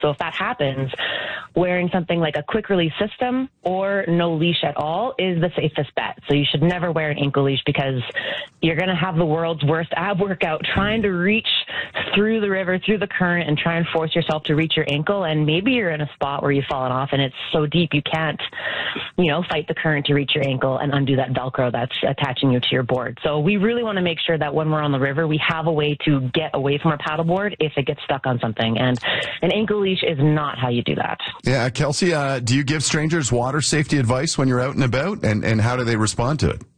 So if that happens, wearing something like a quick release system or no leash at all is the safest bet. So you should never wear an ankle leash because you're going to have the world's worst ab workout trying to reach through the river, through the current, and try and force yourself to reach your ankle. And maybe you're in a spot where you've fallen off and it's so deep you can't, fight the current to reach your ankle and undo that Velcro that's attaching you to your board. So we really want to make sure that when we're on the river, we have a way to get away from our paddleboard if it gets stuck on something. And an ankle leash is not how you do that. Yeah, Kelsey, do you give strangers water safety advice when you're out and about, and how do they respond to it?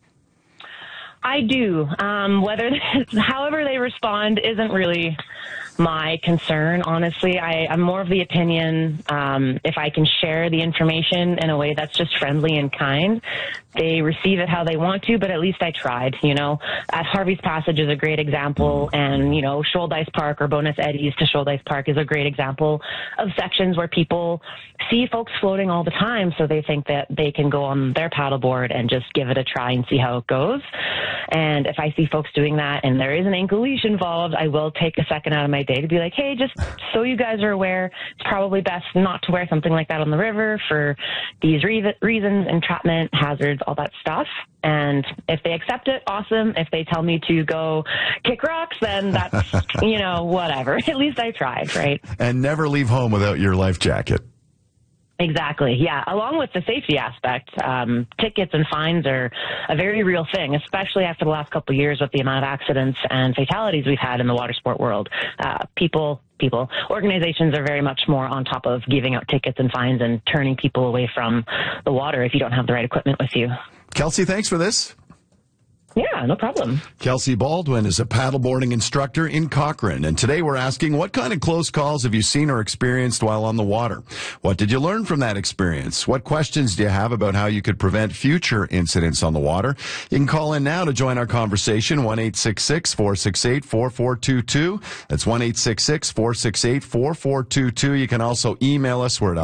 I do. However they respond isn't really my concern, honestly. I'm more of the opinion, if I can share the information in a way that's just friendly and kind, they receive it how they want to, but at least I tried, At Harvey's Passage is a great example, and, Shoaldice Park or Bowness Eddies to Shoaldice Park is a great example of sections where people see folks floating all the time, so they think that they can go on their paddleboard and just give it a try and see how it goes. And if I see folks doing that and there is an ankle leash involved, I will take a second out of my day to be like, hey, just so you guys are aware, it's probably best not to wear something like that on the river for these reasons, entrapment, hazards, all that stuff. And if they accept it, awesome. If they tell me to go kick rocks, then that's, whatever. At least I tried, right? And never leave home without your life jacket. Exactly. Yeah. Along with the safety aspect, tickets and fines are a very real thing, especially after the last couple of years with the amount of accidents and fatalities we've had in the water sport world. Organizations are very much more on top of giving out tickets and fines and turning people away from the water if you don't have the right equipment with you. Kelsey, thanks for this. Yeah, no problem. Kelsey Baldwin is a paddleboarding instructor in Cochrane, and today we're asking, what kind of close calls have you seen or experienced while on the water? What did you learn from that experience? What questions do you have about how you could prevent future incidents on the water? You can call in now to join our conversation, 1-866-468-4422. That's 1-866-468-4422. You can also email us. We're at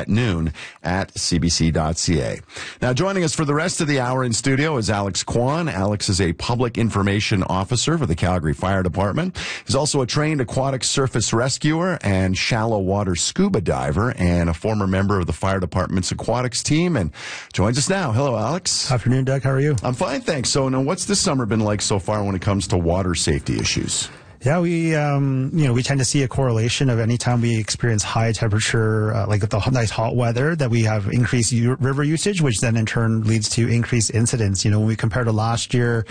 alberta@noon@cbc.ca. Now, joining us for the rest of the hour in studio is Alex Kwan. Alex is a public information officer for the Calgary Fire Department. He's also a trained aquatic surface rescuer and shallow water scuba diver, and a former member of the fire department's aquatics team, and joins us now. Hello, Alex. Afternoon, Doug. How are you? I'm fine, thanks. So now, what's this summer been like so far when it comes to water safety issues? Yeah, we tend to see a correlation of any time we experience high temperature, like the nice hot weather, that we have increased river usage, which then in turn leads to increased incidents. When we compare to last year,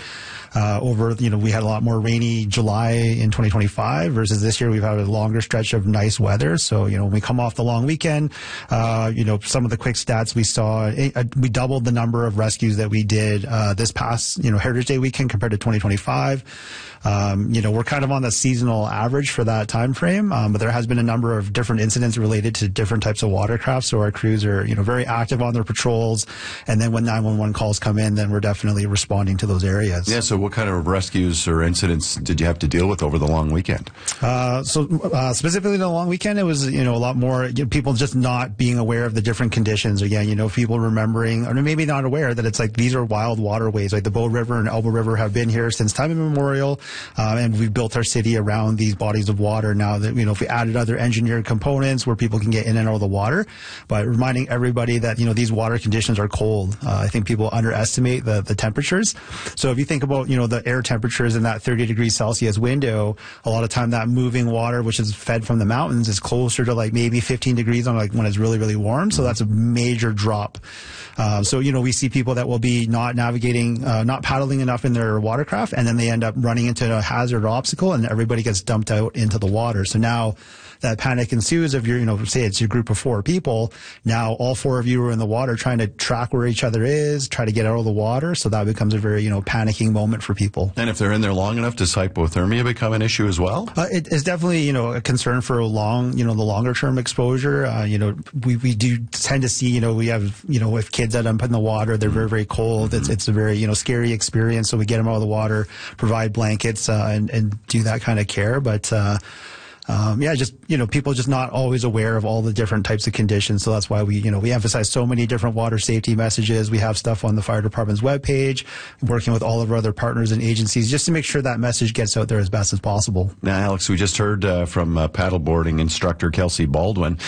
we had a lot more rainy July in 2025 versus this year we've had a longer stretch of nice weather. So, when we come off the long weekend, some of the quick stats we saw, we doubled the number of rescues that we did, this past, Heritage Day weekend compared to 2025. We're kind of on the seasonal average for that time frame, but there has been a number of different incidents related to different types of watercraft. So our crews are, very active on their patrols. And then when 911 calls come in, then we're definitely responding to those areas. Yeah. So what kind of rescues or incidents did you have to deal with over the long weekend? Specifically the long weekend, it was, a lot more people just not being aware of the different conditions. Again, people remembering, or maybe not aware that it's like these are wild waterways. Like the Bow River and Elbow River have been here since time immemorial. And we've built our city around these bodies of water. Now that, if we added other engineered components where people can get in and out of the water, but reminding everybody that, these water conditions are cold. I think people underestimate the temperatures. So if you think about, the air temperatures in that 30 degrees Celsius window, a lot of time that moving water, which is fed from the mountains, is closer to like maybe 15 degrees on like when it's really, really warm. So that's a major drop. So, we see people that will be not navigating, not paddling enough in their watercraft, and then they end up running into a hazard or obstacle, and everybody gets dumped out into the water. So now that panic ensues of your, say it's your group of 4 people. Now all 4 of you are in the water trying to track where each other is, try to get out of the water. So that becomes a very, panicking moment for people. And if they're in there long enough, does hypothermia become an issue as well? It is definitely, a concern for the longer term exposure. We do tend to see, we have, if kids that up in the water, they're very, very cold. It's a very, scary experience. So we get them out of the water, provide blankets, and do that kind of care. But, people just not always aware of all the different types of conditions. So that's why we emphasize so many different water safety messages. We have stuff on the fire department's webpage, working with all of our other partners and agencies just to make sure that message gets out there as best as possible. Now, Alex, we just heard from paddleboarding instructor Kelsey Baldwin.